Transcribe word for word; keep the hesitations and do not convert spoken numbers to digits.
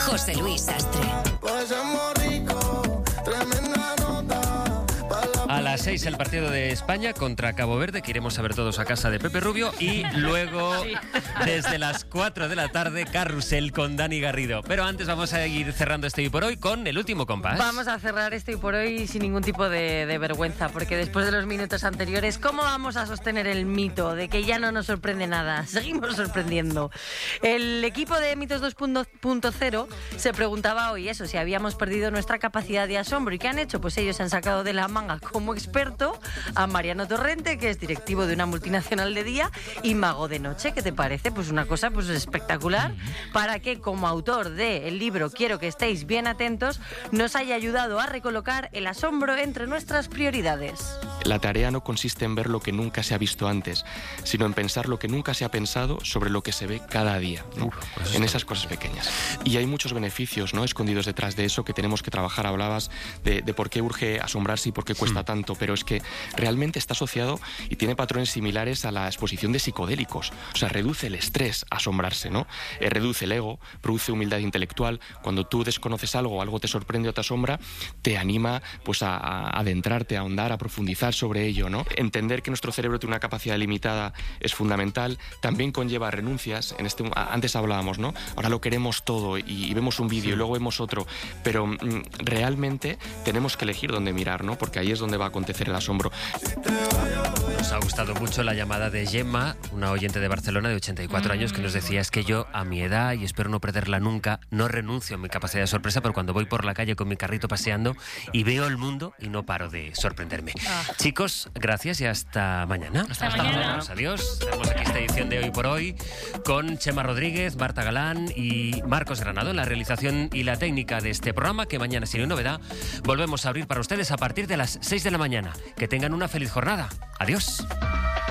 José Luis Sastre. A las seis el partido de España contra Cabo Verde, que iremos a ver todos a casa de Pepe Rubio. Y luego, sí. desde las cuatro de la tarde, Carrusel con Dani Garrido. Pero antes vamos a ir cerrando este y por hoy con el último compás. Vamos a cerrar este y por hoy sin ningún tipo de, de vergüenza, porque después de los minutos anteriores, ¿cómo vamos a sostener el mito de que ya no nos sorprende nada? Seguimos sorprendiendo. El equipo de Mitos dos punto cero se preguntaba hoy eso, si habíamos perdido nuestra capacidad de asombro. ¿Y qué han hecho? Pues ellos se han sacado de la manga como experto a Mariano Torrente, que es directivo de una multinacional de día y mago de noche. ¿Qué te parece? Pues una cosa pues espectacular, para que como autor del libro Quiero que estéis bien atentos, nos haya ayudado a recolocar el asombro entre nuestras prioridades. La tarea no consiste en ver lo que nunca se ha visto antes, sino en pensar lo que nunca se ha pensado sobre lo que se ve cada día, ¿no? Pues en esas cosas pequeñas. Y hay muchos beneficios, ¿no?, escondidos detrás de eso que tenemos que trabajar. Hablabas de, de por qué urge asombrarse y por qué cuesta tanto, pero es que realmente está asociado y tiene patrones similares a la exposición de psicodélicos. O sea, reduce el estrés asombrarse, ¿no? Eh, reduce el ego, produce humildad intelectual. Cuando tú desconoces algo, algo te sorprende o te asombra, te anima pues a, a adentrarte, a ahondar, a profundizar sobre ello, ¿no? Entender que nuestro cerebro tiene una capacidad limitada es fundamental. También conlleva renuncias. En este, antes hablábamos, ¿no? Ahora lo queremos todo y, y vemos un vídeo sí. y luego vemos otro, pero mm, realmente tenemos que elegir dónde mirar, ¿no? Porque ahí es donde va a acontecer el asombro. Nos ha gustado mucho la llamada de Gemma, una oyente de Barcelona de ochenta y cuatro años, que nos decía: es que yo, a mi edad, y espero no perderla nunca, no renuncio a mi capacidad de sorpresa, pero cuando voy por la calle con mi carrito paseando y veo el mundo y no paro de sorprenderme. Ah. Chicos, gracias y hasta mañana. Hasta, hasta mañana. mañana. Adiós. Tenemos aquí esta edición de Hoy por Hoy con Chema Rodríguez, Marta Galán y Marcos Granado en la realización y la técnica de este programa, que mañana, si no hay novedad, volvemos a abrir para ustedes a partir de las seis de la mañana. Que tengan una feliz jornada. Adiós.